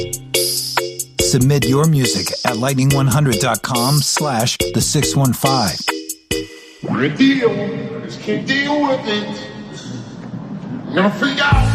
Submit your music at lightning100.com/the615. We're a deal. Just can't deal with it. Never figure out.